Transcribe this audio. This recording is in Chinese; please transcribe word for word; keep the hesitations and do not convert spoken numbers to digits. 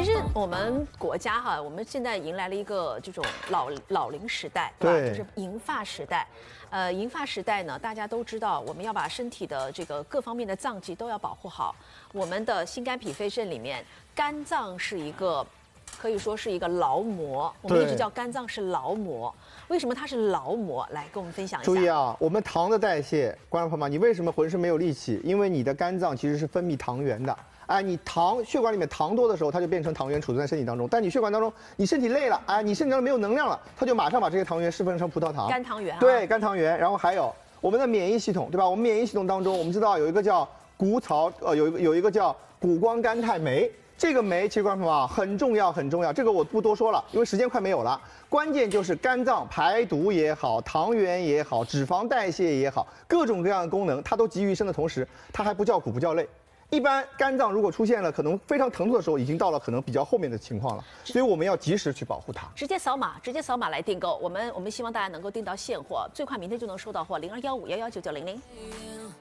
实我们国家哈，我们现在迎来了一个这种老老龄时代，对吧？就是银发时代。呃，银发时代呢，大家都知道，我们要把身体的这个各方面的脏器都要保护好。我们的心肝脾肺肾里面，肝脏是一个。可以说是一个劳模，我们一直叫肝脏是劳模。为什么它是劳模？来跟我们分享一下。 注意啊，我们糖的代谢，观众朋友们，你为什么浑身没有力气？因为你的肝脏其实是分泌糖原的。哎，你糖血管里面糖多的时候，它就变成糖原储存在身体当中。但你血管当中，你身体累了，哎，你身体当中没有能量了，它就马上把这些糖原释放成葡萄糖。 肝糖原、啊。 对，肝糖原。然后还有我们的免疫系统，对吧？我们免疫系统当中，我们知道有一个叫谷草，呃，有一个有一个叫谷胱甘肽酶。这个酶其实观众朋友啊很重要很重要，这个我不多说了，因为时间快没有了。关键就是肝脏排毒也好，糖原也好，脂肪代谢也好，各种各样的功能它都集于一身的同时，它还不叫苦不叫累。一般肝脏如果出现了可能非常疼痛的时候，已经到了可能比较后面的情况了，所以我们要及时去保护它。 直接扫码，直接扫码来订购，我们我们希望大家能够订到现货，最快明天就能收到货，零二幺五幺幺九九零零。